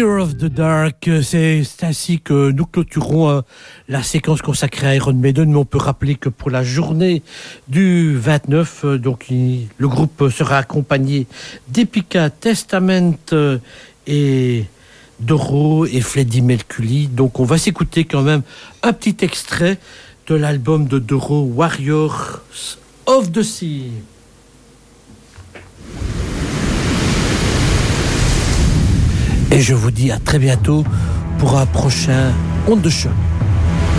Fear of the Dark, c'est ainsi que nous clôturons la séquence consacrée à Iron Maiden, mais on peut rappeler que pour la journée du 29, le groupe sera accompagné d'Epica, Testament et Doro et Freddie Mercury. Donc on va s'écouter quand même un petit extrait de l'album de Doro, Warriors of the Sea. Et je vous dis à très bientôt pour un prochain Onde de Choc.